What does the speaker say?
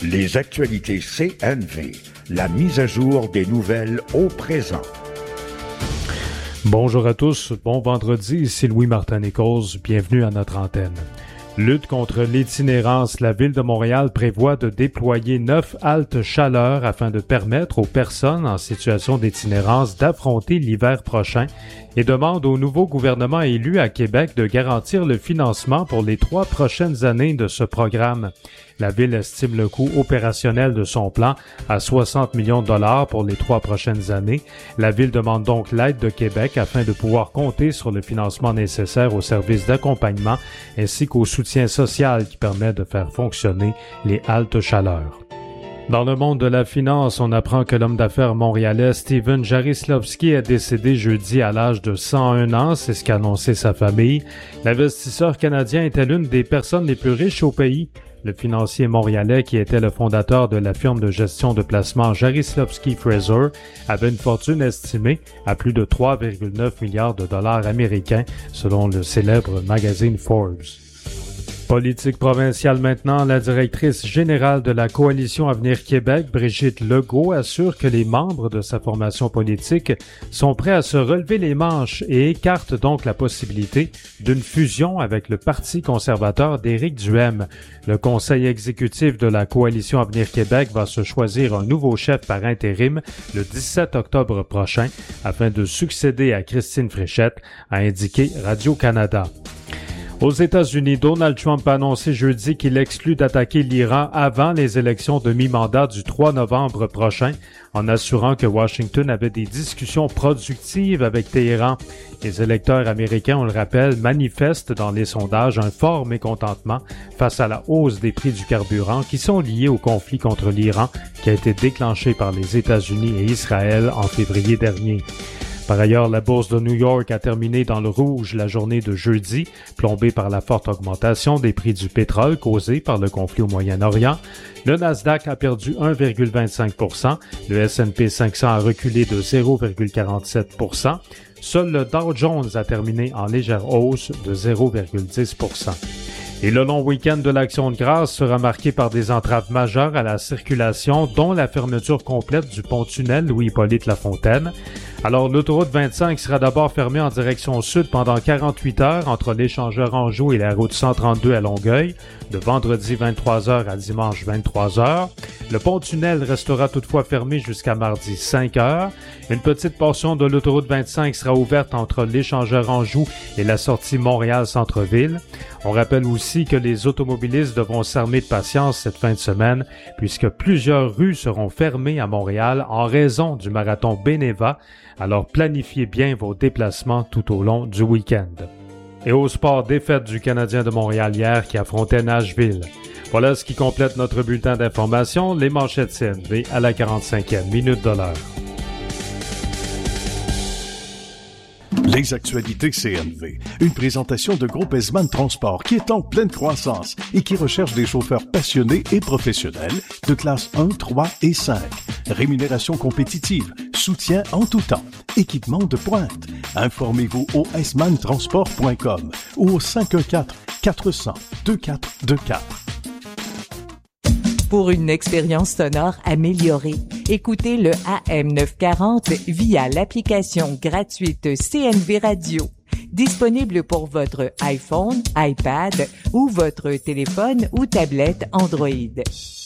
Les actualités CNV, la mise à jour des nouvelles au présent. Bonjour à tous, bon vendredi, ici Louis-Martin Nichols, bienvenue à notre antenne. Lutte contre l'itinérance, la Ville de Montréal prévoit de déployer 9 haltes chaleur afin de permettre aux personnes en situation d'itinérance d'affronter l'hiver prochain et demande au nouveau gouvernement élu à Québec de garantir le financement pour les 3 prochaines années de ce programme. La Ville estime le coût opérationnel de son plan à 60 millions de dollars pour les 3 prochaines années. La Ville demande donc l'aide de Québec afin de pouvoir compter sur le financement nécessaire aux services d'accompagnement ainsi qu'au soutien social qui permet de faire fonctionner les haltes chaleur. Dans le monde de la finance, on apprend que l'homme d'affaires montréalais Steven Jaroslavsky est décédé jeudi à l'âge de 101 ans, c'est ce qu'a annoncé sa famille. L'investisseur canadien était l'une des personnes les plus riches au pays. Le financier montréalais, qui était le fondateur de la firme de gestion de placement Jaroslavsky Fraser, avait une fortune estimée à plus de 3,9 milliards de dollars américains, selon le célèbre magazine Forbes. Politique provinciale maintenant, la directrice générale de la Coalition Avenir Québec, Brigitte Legault, assure que les membres de sa formation politique sont prêts à se relever les manches et écarte donc la possibilité d'une fusion avec le Parti conservateur d'Éric Duhaime. Le conseil exécutif de la Coalition Avenir Québec va se choisir un nouveau chef par intérim le 17 octobre prochain afin de succéder à Christine Fréchette, a indiqué Radio-Canada. Aux États-Unis, Donald Trump a annoncé jeudi qu'il exclut d'attaquer l'Iran avant les élections de mi-mandat du 3 novembre prochain, en assurant que Washington avait des discussions productives avec Téhéran. Les électeurs américains, on le rappelle, manifestent dans les sondages un fort mécontentement face à la hausse des prix du carburant qui sont liés au conflit contre l'Iran qui a été déclenché par les États-Unis et Israël en février dernier. Par ailleurs, la bourse de New York a terminé dans le rouge la journée de jeudi, plombée par la forte augmentation des prix du pétrole causée par le conflit au Moyen-Orient. Le Nasdaq a perdu 1,25 %, le S&P 500 a reculé de 0,47 %. Seul le Dow Jones a terminé en légère hausse de 0,10 %. Et le long week-end de l'Action de grâce sera marqué par des entraves majeures à la circulation, dont la fermeture complète du pont-tunnel Louis-Hippolyte Lafontaine. Alors, l'autoroute 25 sera d'abord fermée en direction sud pendant 48 heures entre l'échangeur Anjou et la route 132 à Longueuil, de vendredi 23h à dimanche 23h. Le pont-tunnel restera toutefois fermé jusqu'à mardi 5h. Une petite portion de l'autoroute 25 sera ouverte entre l'échangeur Anjou et la sortie Montréal-Centre-Ville. On rappelle aussi que les automobilistes devront s'armer de patience cette fin de semaine puisque plusieurs rues seront fermées à Montréal en raison du marathon Beneva. Alors planifiez bien vos déplacements tout au long du week-end. Et au sport, défaite du Canadien de Montréal hier qui affrontait Nashville. Voilà ce qui complète notre bulletin d'information, les manchettes CNV à la 45e minute de l'heure. Les actualités CNV, une présentation de Groupe Esman Transport qui est en pleine croissance et qui recherche des chauffeurs passionnés et professionnels de classe 1, 3 et 5. Rémunération compétitive, soutien en tout temps, équipement de pointe. Informez-vous au esmantransport.com ou au 514-400-2424. Pour une expérience sonore améliorée, écoutez le AM940 via l'application gratuite CNV Radio, disponible pour votre iPhone, iPad ou votre téléphone ou tablette Android.